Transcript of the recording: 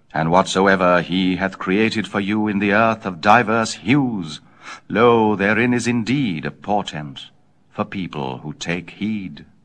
And whatsoever he hath created for you in the earth of divers hues, lo, therein is indeed a portent for people who take heed.